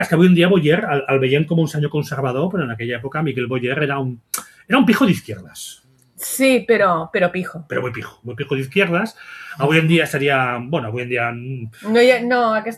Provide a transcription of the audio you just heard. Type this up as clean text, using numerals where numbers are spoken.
És que avui en dia Boyer el veiem com un senyor conservador, però en aquella època Miquel Boyer era un pijo d'izquierdas. Sí, pero pijo. Pero muy pijo d'izquierdas. Avui en dia seria... Bueno, avui en dia... No, aquesta